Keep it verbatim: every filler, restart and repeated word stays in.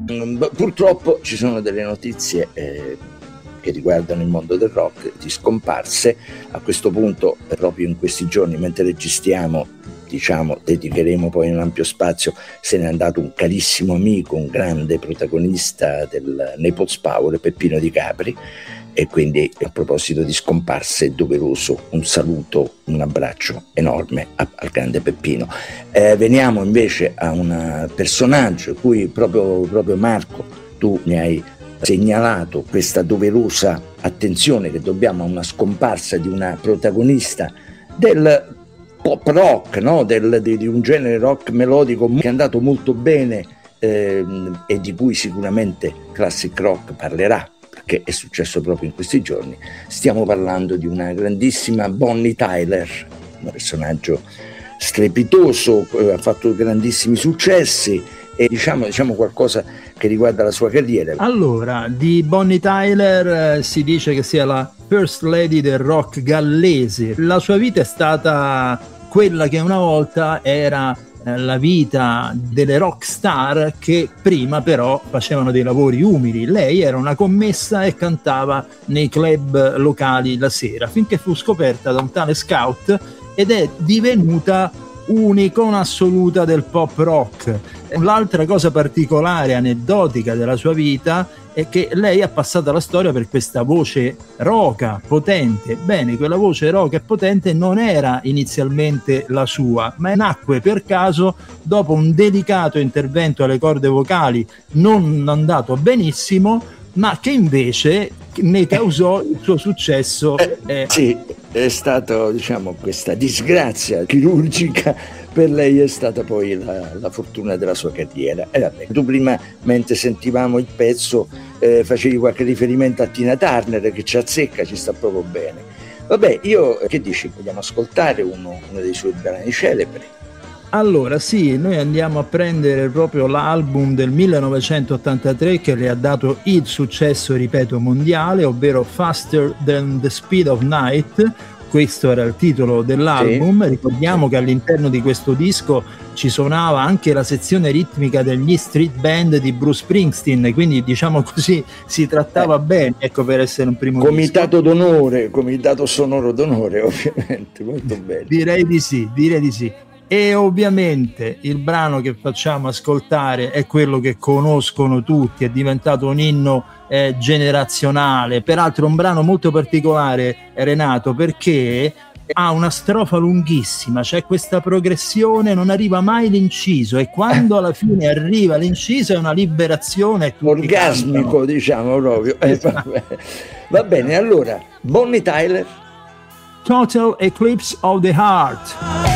Purtroppo ci sono delle notizie eh, che riguardano il mondo del rock, di scomparse. A questo punto, proprio in questi giorni, mentre registriamo, diciamo, dedicheremo poi un ampio spazio, se n'è andato un carissimo amico, un grande protagonista del Naples Power, Peppino Di Capri, e quindi, a proposito di scomparse, è doveroso un saluto, un abbraccio enorme a, al grande Peppino. Eh, veniamo invece a un personaggio cui proprio, proprio Marco, tu mi hai segnalato questa doverosa attenzione che dobbiamo a una scomparsa di una protagonista del pop rock, no? del, di, di un genere rock melodico che è andato molto bene eh, e di cui sicuramente Classic Rock parlerà, che è successo proprio in questi giorni. Stiamo parlando di una grandissima Bonnie Tyler, un personaggio strepitoso, eh, ha fatto grandissimi successi, e diciamo, diciamo qualcosa che riguarda la sua carriera. Allora, di Bonnie Tyler eh, si dice che sia la first lady del rock gallese. La sua vita è stata quella che una volta era la vita delle rock star, che prima però facevano dei lavori umili. Lei era una commessa e cantava nei club locali la sera, finché fu scoperta da un tale scout ed è divenuta un'icona assoluta del pop rock. L'altra cosa particolare, aneddotica della sua vita, è che lei ha passato alla storia per questa voce roca, potente. Bene, quella voce roca e potente non era inizialmente la sua, ma nacque per caso dopo un delicato intervento alle corde vocali non andato benissimo, ma che invece ne causò il suo successo. Eh, eh. Sì, è stato, diciamo, questa disgrazia chirurgica per lei è stata poi la, la fortuna della sua carriera. E vabbè, tu prima, mentre sentivamo il pezzo, eh, facevi qualche riferimento a Tina Turner, che ci azzecca, ci sta proprio bene. Vabbè, io, che dici, vogliamo ascoltare uno, uno dei suoi brani celebri? Allora sì, noi andiamo a prendere proprio l'album del millenovecentottantatré che le ha dato il successo, ripeto, mondiale, ovvero Faster Than the Speed of Night. Questo era il titolo dell'album. Sì. Ricordiamo che all'interno di questo disco ci suonava anche la sezione ritmica degli street band di Bruce Springsteen, quindi diciamo così si trattava eh. bene, ecco, per essere un primo comitato disco. d'onore, comitato sonoro d'onore, ovviamente, molto bene. Direi di sì, direi di sì. E ovviamente il brano che facciamo ascoltare è quello che conoscono tutti, è diventato un inno eh, generazionale, peraltro un brano molto particolare, Renato, perché ha una strofa lunghissima, c'è questa progressione, non arriva mai l'inciso, e quando alla fine arriva l'inciso è una liberazione orgasmico, cantano. Diciamo proprio. Esatto. Eh, va bene, allora Bonnie Tyler, Total Eclipse of the Heart.